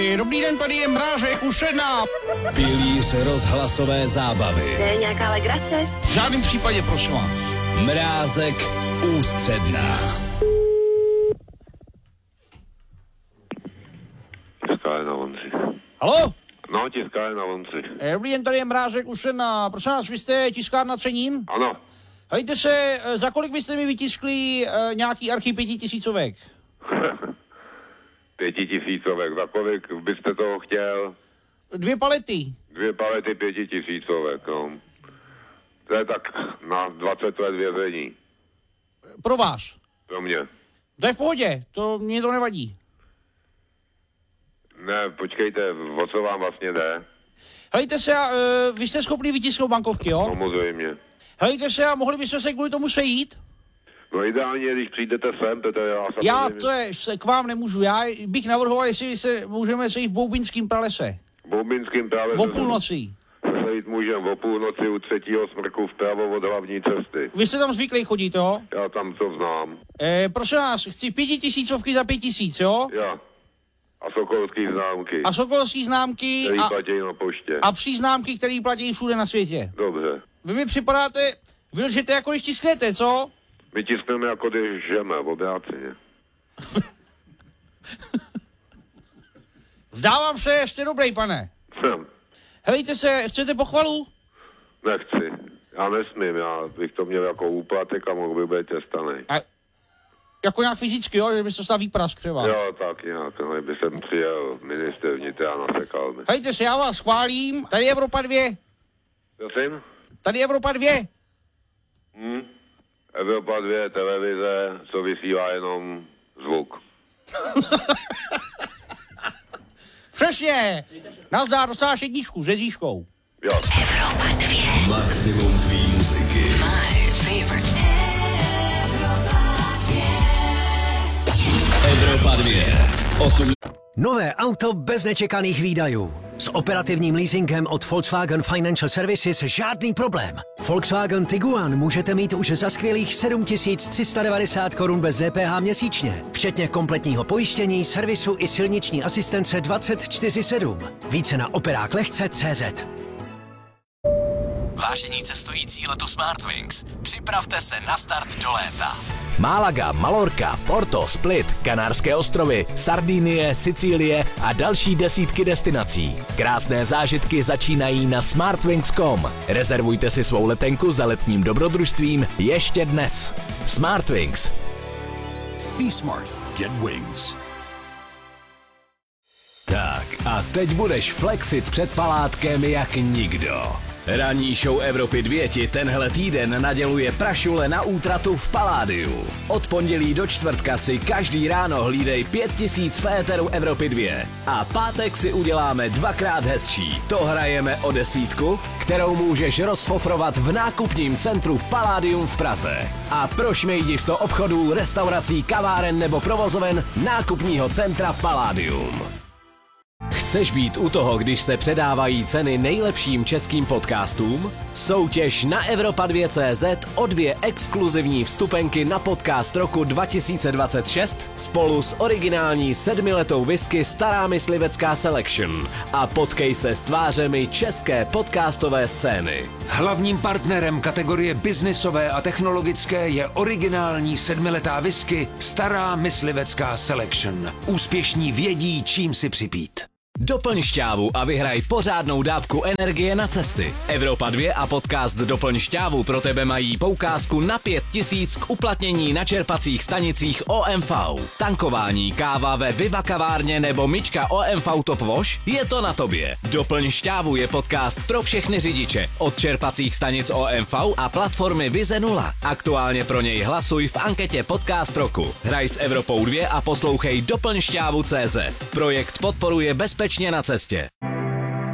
Dobrý den, tady je Mrážek u Šedna. Pilíř rozhlasové zábavy. To je nějaká legrace? V žádném případě, prosím vás. Mrázek ústředná. Tiska je na vonci. Halo? No, tiska je na vonci. Dobrý den, tady je Mrážek u Šedna. Prosím vás, vy jste tiskárna Třenín? Ano. Hejte se, za kolik byste mi vytiskli nějaký archy 5000. 5000, za kolik byste toho chtěl? 2 palety. 2 palety 5000, no. To je tak na 20 let vězení. Pro vás. Pro mě. To je v pohodě, to mě to nevadí. Ne, počkejte, o co vám vlastně jde? Hejte se, vy jste schopný vytisknout bankovky, jo? Samozřejmě. Hejte se, a mohli byste se kvůli tomu sejít? No ideálně, když přijdete sem, Petr, Já k vám nemůžu, já bych navrhoval, jestli se můžeme sejít v Boubínském pralese. V Boubínském pralese. O půlnoci. Sejít můžeme o půlnoci u 3. smrku vpravo od hlavní cesty. Vy jste tam zvyklý chodit, jo? Já tam to znám. Prosím vás, chci 5000 za 5000, jo? Já. A sokolský známky. A sokolský známky který platí na poště. a příznámky, který platí všude na světě. Dobře. Vy mi připadáte, vy lžete jako když tisknete, co? My tiskneme jako když žeme, obráceně. Vzdávám se, jste dobrý, pane. Jsem. Helejte se, chcete pochvalu? Nechci. Já nesmím, já bych to měl jako úplatek a mohl by být trestanej. A jako nějak fyzicky, jo? Že byste dostal výprask třeba. Jo, tak nějak, no, by jsem přijel minister vnitra a nasekal mi. Helejte se, já vás chválím. Tady je Evropa 2. Prosím? Tady je Evropa 2. Evropa 2, televize, co vysílá jenom zvuk. Přesně. Nazdár, dostáváš 1 s řezíškou. Jo. Evropa 2. Maximum tvý muziky. My favorite. Evropa 2. 8. Nové auto bez nečekaných výdajů. S operativním leasingem od Volkswagen Financial Services žádný problém. Volkswagen Tiguan můžete mít už za skvělých 7390 korun bez DPH měsíčně, včetně kompletního pojištění, servisu i silniční asistence 24/7. Více na operáklehce.cz. Vážení cestující letu Smartwings, připravte se na start do léta. Málaga, Malorka, Porto, Split, Kanárské ostrovy, Sardinie, Sicílie a další desítky destinací. Krásné zážitky začínají na smartwings.com. Rezervujte si svou letenku za letním dobrodružstvím ještě dnes. Smartwings. Be smart. Get wings. Tak a teď budeš flexit před palátkem jak nikdo. Ranní show Evropy 2 ti tenhle týden naděluje prašule na útratu v Paládiu. Od pondělí do čtvrtka si každý ráno hlídej 5000 v éteru Evropy 2. A pátek si uděláme 2x hezčí. To hrajeme o 10, kterou můžeš rozfofrovat v nákupním centru Paládium v Praze. A pro šmejdisto obchodů, restaurací, kaváren nebo provozoven nákupního centra Paládium. Chceš být u toho, když se předávají ceny nejlepším českým podcastům? Soutěž na Evropa2.cz o 2 exkluzivní vstupenky na podcast roku 2026 spolu s originální 7letou whisky Stará myslivecká Selection a potkej se s tvářemi české podcastové scény. Hlavním partnerem kategorie biznisové a technologické je originální 7letá whisky Stará myslivecká Selection. Úspěšní vědí, čím si připít. Doplň šťávu a vyhraj pořádnou dávku energie na cesty. Evropa 2 a podcast Doplň šťávu pro tebe mají poukázku na 5000 k uplatnění na čerpacích stanicích OMV. Tankování, káva ve Viva kavárně nebo myčka OMV Top Wash? Je to na tobě. Doplň šťávu je podcast pro všechny řidiče od čerpacích stanic OMV a platformy Vize 0. Aktuálně pro něj hlasuj v anketě Podcast roku. Hraj s Evropou 2 a poslouchej Doplň šťávu.cz. Projekt podporuje bezpečně na cestě.